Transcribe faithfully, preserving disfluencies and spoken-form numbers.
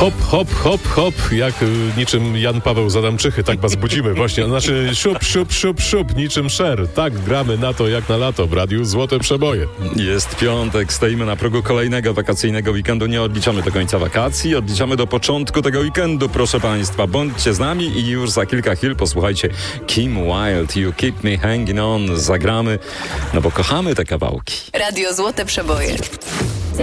Hop, hop, hop, hop, jak y, niczym Jan Paweł z Adamczychy, tak was budzimy właśnie. Znaczy siup, siup, siup, siup, niczym szer. Tak gramy na to jak na lato w radiu Złote Przeboje. Jest piątek, stoimy na progu kolejnego wakacyjnego weekendu. Nie odliczamy do końca wakacji, odliczamy do początku tego weekendu, proszę państwa. Bądźcie z nami i już za kilka chwil posłuchajcie Kim Wilde, You Keep Me Hanging On. Zagramy, no bo kochamy te kawałki. Radio Złote Przeboje.